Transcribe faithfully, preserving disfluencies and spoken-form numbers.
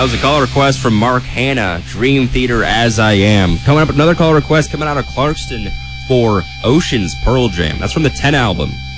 That was a call request from Mark Hanna, Dream Theater, As I Am. Coming up, another call request coming out of Clarkston for Oceans, Pearl Jam. That's from the ten album.